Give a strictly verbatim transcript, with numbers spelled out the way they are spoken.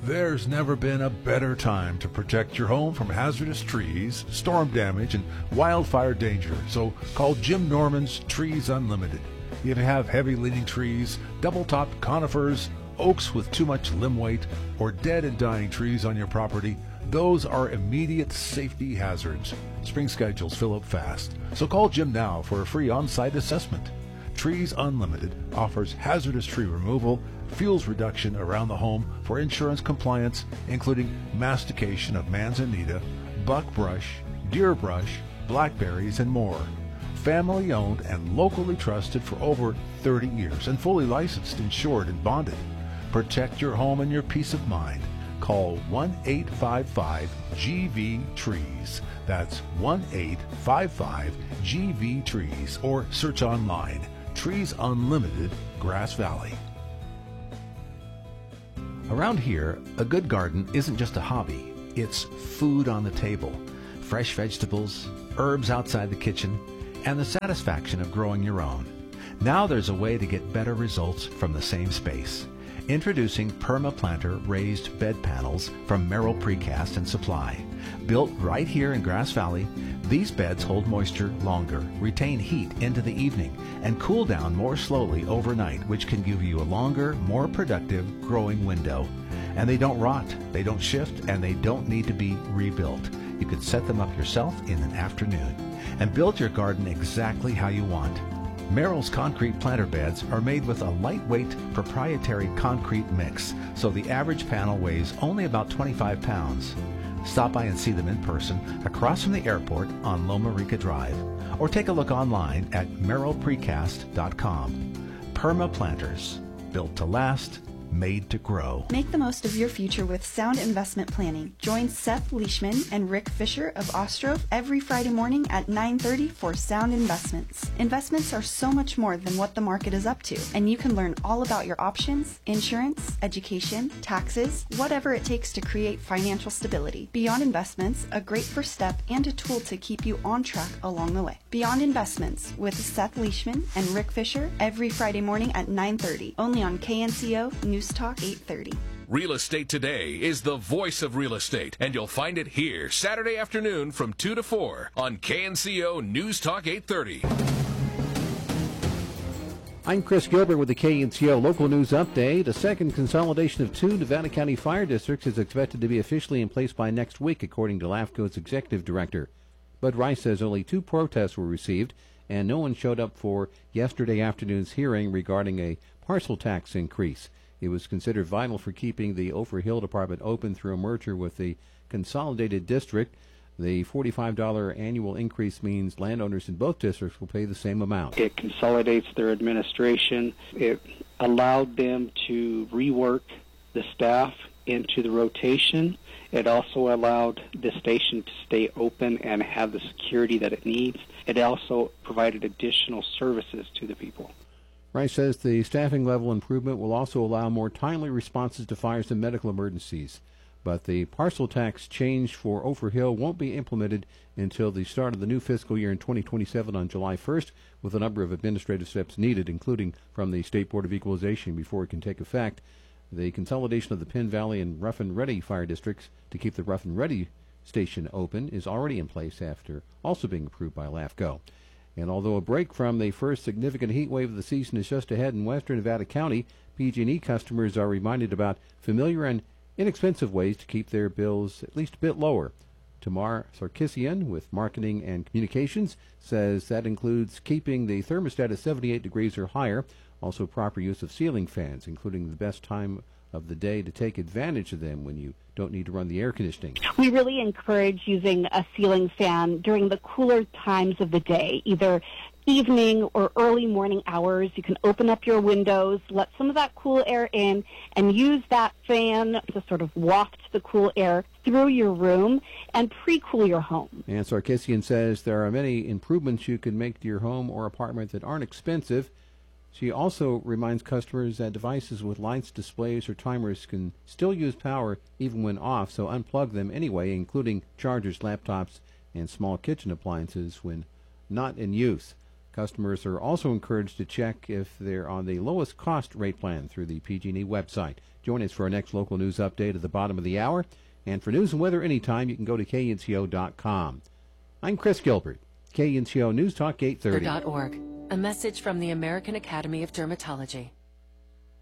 There's never been a better time to protect your home from hazardous trees, storm damage, and wildfire danger. So call Jim Norman's Trees Unlimited. If you have heavy leaning trees, double-topped conifers, oaks with too much limb weight, or dead and dying trees on your property, those are immediate safety hazards. Spring schedules fill up fast, so call Jim now for a free on-site assessment. Trees Unlimited offers hazardous tree removal, fuels reduction around the home for insurance compliance, including mastication of manzanita, buckbrush, deer brush, blackberries, and more. Family owned and locally trusted for over thirty years and fully licensed, insured, and bonded. Protect your home and your peace of mind. Call one eight five five G V Trees. That's one eight five five G V Trees, or search online. Trees Unlimited, Grass Valley. Around here, a good garden isn't just a hobby. It's food on the table, fresh vegetables, herbs outside the kitchen, and the satisfaction of growing your own. Now there's a way to get better results from the same space. Introducing PermaPlanter raised bed panels from Merrill Precast and Supply. Built right here in Grass Valley, these beds hold moisture longer, retain heat into the evening, and cool down more slowly overnight, which can give you a longer, more productive growing window. And they don't rot, they don't shift, and they don't need to be rebuilt. You can set them up yourself in an afternoon and build your garden exactly how you want. Merrill's concrete planter beds are made with a lightweight proprietary concrete mix, so the average panel weighs only about twenty-five pounds. Stop by and see them in person across from the airport on Loma Rica Drive, or take a look online at merrill precast dot com. Perma Planters, built to last, made to grow. Make the most of your future with sound investment planning. Join Seth Leishman and Rick Fisher of Ostrov every Friday morning at nine thirty for Sound Investments. Investments are so much more than what the market is up to, and you can learn all about your options, insurance, education, taxes, whatever it takes to create financial stability. Beyond Investments, a great first step and a tool to keep you on track along the way. Beyond Investments with Seth Leishman and Rick Fisher every Friday morning at nine thirty, only on K N C O News Talk eight thirty. Real Estate Today is the voice of real estate, and you'll find it here Saturday afternoon from two to four on K N C O News Talk eight thirty. I'm Chris Gilbert with the K N C O Local News Update. A second consolidation of two Nevada County fire districts is expected to be officially in place by next week, according to LAFCO's executive director. Bud Rice says only two protests were received, and no one showed up for yesterday afternoon's hearing regarding a parcel tax increase. It was considered vital for keeping the Ophir Hill Department open through a merger with the consolidated district. The forty-five dollars annual increase means landowners in both districts will pay the same amount. It consolidates their administration. It allowed them to rework the staff into the rotation. It also allowed the station to stay open and have the security that it needs. It also provided additional services to the people. Rice says the staffing level improvement will also allow more timely responses to fires and medical emergencies. But the parcel tax change for Ophir Hill won't be implemented until the start of the new fiscal year in twenty twenty-seven on July first, with a number of administrative steps needed, including from the State Board of Equalization, before it can take effect. The consolidation of the Penn Valley and Rough and Ready fire districts to keep the Rough and Ready station open is already in place after also being approved by LAFCO. And although a break from the first significant heat wave of the season is just ahead in western Nevada County, P G and E customers are reminded about familiar and inexpensive ways to keep their bills at least a bit lower. Tamar Sarkisian with Marketing and Communications says that includes keeping the thermostat at seventy-eight degrees or higher, also proper use of ceiling fans, including the best time of the day to take advantage of them when you don't need to run the air conditioning. We really encourage using a ceiling fan during the cooler times of the day, either evening or early morning hours. You can open up your windows, let some of that cool air in, and use that fan to sort of waft the cool air through your room and pre-cool your home. And Sarkisian says there are many improvements you can make to your home or apartment that aren't expensive. She also reminds customers that devices with lights, displays, or timers can still use power even when off, so unplug them anyway, including chargers, laptops, and small kitchen appliances when not in use. Customers are also encouraged to check if they're on the lowest cost rate plan through the P G and E website. Join us for our next local news update at the bottom of the hour. And for news and weather anytime, you can go to K N C O dot com. I'm Chris Gilbert, K N C O News Talk eight thirty. .org. A message from the American Academy of Dermatology.